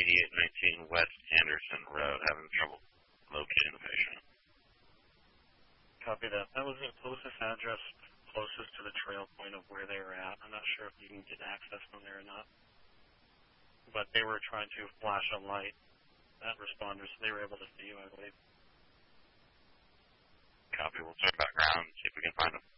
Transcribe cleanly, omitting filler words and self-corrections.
8819 West Anderson Road, having trouble locating the patient. Copy that. That was the closest address, closest to the trail point of where they were at. I'm not sure if you can get access from there or not. But they were trying to flash a light at responders, so they were able to see you, I believe. Copy. We'll check back around and see if we can find them.